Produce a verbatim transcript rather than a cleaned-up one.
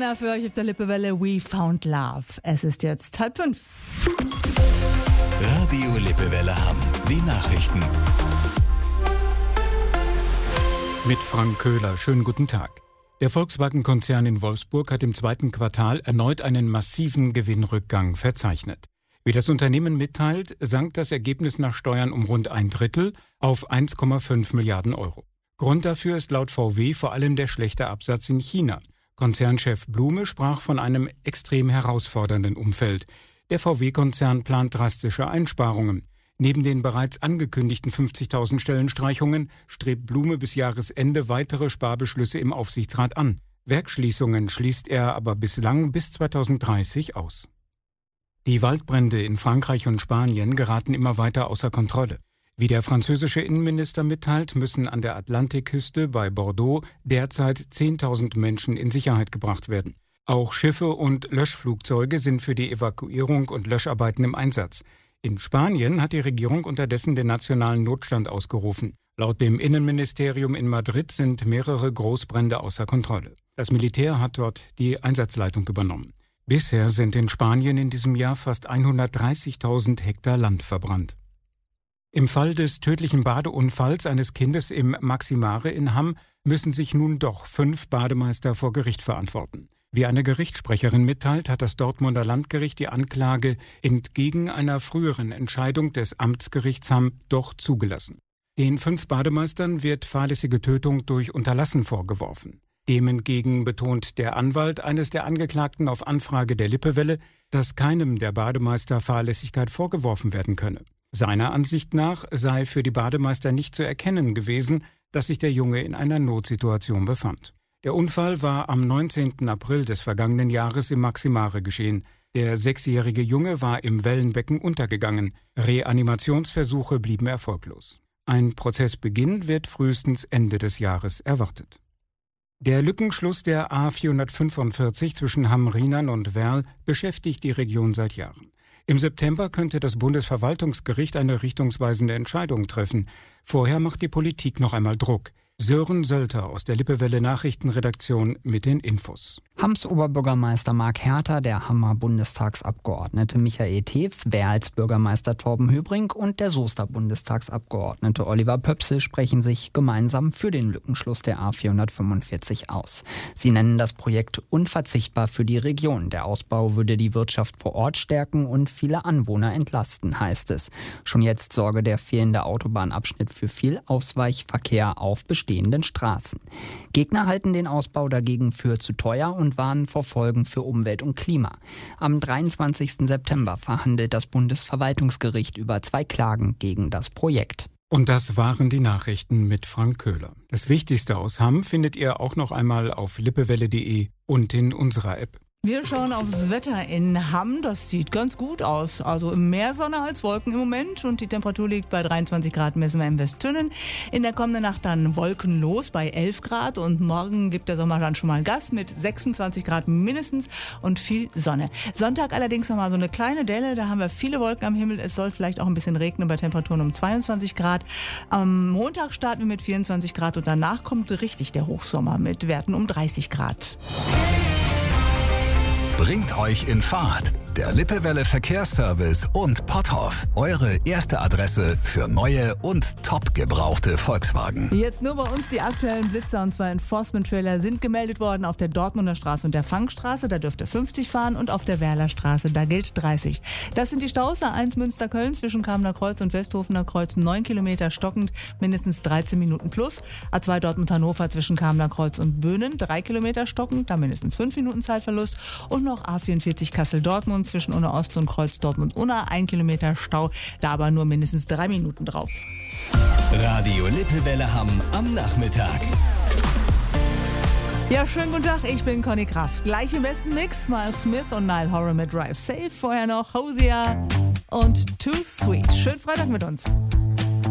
Rihanna für euch auf der Lippewelle. We Found Love. Es ist jetzt halb fünf. Radio Lippewelle Hamm. Die Nachrichten. Mit Frank Köhler. Schönen guten Tag. Der Volkswagen-Konzern in Wolfsburg hat im zweiten Quartal erneut einen massiven Gewinnrückgang verzeichnet. Wie das Unternehmen mitteilt, sank das Ergebnis nach Steuern um rund ein Drittel auf eins Komma fünf Milliarden Euro. Grund dafür ist laut V W vor allem der schlechte Absatz in China. Konzernchef Blume sprach von einem extrem herausfordernden Umfeld. Der V W-Konzern plant drastische Einsparungen. Neben den bereits angekündigten fünfzigtausend Stellenstreichungen strebt Blume bis Jahresende weitere Sparbeschlüsse im Aufsichtsrat an. Werksschließungen schließt er aber bislang bis zweitausenddreißig aus. Die Waldbrände in Frankreich und Spanien geraten immer weiter außer Kontrolle. Wie der französische Innenminister mitteilt, müssen an der Atlantikküste bei Bordeaux derzeit zehntausend Menschen in Sicherheit gebracht werden. Auch Schiffe und Löschflugzeuge sind für die Evakuierung und Löscharbeiten im Einsatz. In Spanien hat die Regierung unterdessen den nationalen Notstand ausgerufen. Laut dem Innenministerium in Madrid sind mehrere Großbrände außer Kontrolle. Das Militär hat dort die Einsatzleitung übernommen. Bisher sind in Spanien in diesem Jahr fast hundertdreißigtausend Hektar Land verbrannt. Im Fall des tödlichen Badeunfalls eines Kindes im Maximare in Hamm müssen sich nun doch fünf Bademeister vor Gericht verantworten. Wie eine Gerichtssprecherin mitteilt, hat das Dortmunder Landgericht die Anklage entgegen einer früheren Entscheidung des Amtsgerichts Hamm doch zugelassen. Den fünf Bademeistern wird fahrlässige Tötung durch Unterlassen vorgeworfen. Dem entgegen betont der Anwalt eines der Angeklagten auf Anfrage der Lippewelle, dass keinem der Bademeister Fahrlässigkeit vorgeworfen werden könne. Seiner Ansicht nach sei für die Bademeister nicht zu erkennen gewesen, dass sich der Junge in einer Notsituation befand. Der Unfall war am neunzehnten April des vergangenen Jahres im Maximare geschehen. Der sechsjährige Junge war im Wellenbecken untergegangen. Reanimationsversuche blieben erfolglos. Ein Prozessbeginn wird frühestens Ende des Jahres erwartet. Der Lückenschluss der A vierhundertfünfundvierzig zwischen Hamm-Rheinland und Werl beschäftigt die Region seit Jahren. Im September könnte das Bundesverwaltungsgericht eine richtungsweisende Entscheidung treffen. Vorher macht die Politik noch einmal Druck. Sören Sölter aus der Lippewelle Nachrichtenredaktion mit den Infos. Hamms Oberbürgermeister Marc Herter, der Hammer Bundestagsabgeordnete Michael Tews, Werls Bürgermeister Torben Höbring und der Soester Bundestagsabgeordnete Oliver Pöpsel sprechen sich gemeinsam für den Lückenschluss der A vierhundertfünfundvierzig aus. Sie nennen das Projekt unverzichtbar für die Region. Der Ausbau würde die Wirtschaft vor Ort stärken und viele Anwohner entlasten, heißt es. Schon jetzt sorge der fehlende Autobahnabschnitt für viel Ausweichverkehr auf bestehenden Straßen. Gegner halten den Ausbau dagegen für zu teuer und warnen vor Folgen für Umwelt und Klima. Am dreiundzwanzigsten September verhandelt das Bundesverwaltungsgericht über zwei Klagen gegen das Projekt. Und das waren die Nachrichten mit Frank Köhler. Das Wichtigste aus Hamm findet ihr auch noch einmal auf lippewelle punkt de und in unserer App. Wir schauen aufs Wetter in Hamm. Das sieht ganz gut aus. Also mehr Sonne als Wolken im Moment. Und die Temperatur liegt bei dreiundzwanzig Grad, messen wir in Westtünnen. In der kommenden Nacht dann wolkenlos bei elf Grad. Und morgen gibt der Sommer dann schon mal Gas mit sechsundzwanzig Grad mindestens und viel Sonne. Sonntag allerdings nochmal so eine kleine Delle. Da haben wir viele Wolken am Himmel. Es soll vielleicht auch ein bisschen regnen bei Temperaturen um zweiundzwanzig Grad. Am Montag starten wir mit vierundzwanzig Grad. Und danach kommt richtig der Hochsommer mit Werten um dreißig Grad. Bringt euch in Fahrt. Der Lippewelle Verkehrsservice und Potthoff. Eure erste Adresse für neue und top gebrauchte Volkswagen. Jetzt nur bei uns die aktuellen Blitzer, und zwar Enforcement-Trailer sind gemeldet worden auf der Dortmunder Straße und der Fangstraße. Da dürft ihr fünfzig fahren und auf der Werler Straße, da gilt dreißig. Das sind die Staus. A eins Münster-Köln zwischen Kamener Kreuz und Westhofener Kreuz neun Kilometer stockend, mindestens dreizehn Minuten plus. A zwei Dortmund-Hannover zwischen Kamener Kreuz und Böhnen drei Kilometer stockend, da mindestens fünf Minuten Zeitverlust. Und noch A vierundvierzig Kassel-Dortmund zwischen Unna Ost und Kreuz Dortmund-Unna, ein Kilometer Stau, da aber nur mindestens drei Minuten drauf. Radio Lippewelle Hamm am Nachmittag. Ja, schönen guten Tag, ich bin Conny Kraft. Gleich im besten Mix, Miles Smith und Niall Horan mit Drive Safe. Vorher noch Hosea und Too Sweet. Schönen Freitag mit uns.